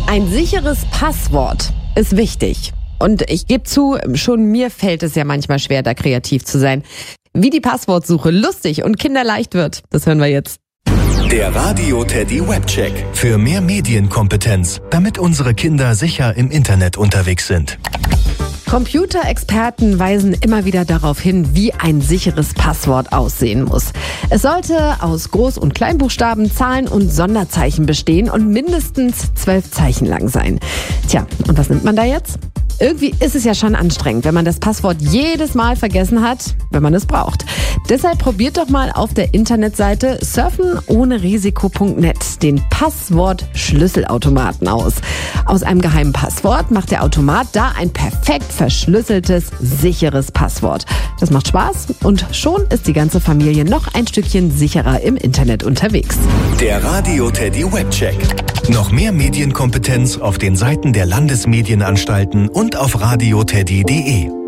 Ein sicheres Passwort ist wichtig. Und ich gebe zu, schon mir fällt es ja manchmal schwer, da kreativ zu sein. Wie die Passwortsuche lustig und kinderleicht wird, das hören wir jetzt. Der Radio Teddy Webcheck. Für mehr Medienkompetenz, damit unsere Kinder sicher im Internet unterwegs sind. Computerexperten weisen immer wieder darauf hin, wie ein sicheres Passwort aussehen muss. Es sollte aus Groß- und Kleinbuchstaben, Zahlen und Sonderzeichen bestehen und mindestens 12 Zeichen lang sein. Tja, und was nimmt man da jetzt? Irgendwie ist es ja schon anstrengend, wenn man das Passwort jedes Mal vergessen hat, wenn man es braucht. Deshalb probiert doch mal auf der Internetseite surfenohnerisiko.net den Passwort-Schlüsselautomaten aus. Aus einem geheimen Passwort macht der Automat da ein perfekt verschlüsseltes, sicheres Passwort. Das macht Spaß und schon ist die ganze Familie noch ein Stückchen sicherer im Internet unterwegs. Der Radio Teddy Webcheck. Noch mehr Medienkompetenz auf den Seiten der Landesmedienanstalten und auf radioteddy.de.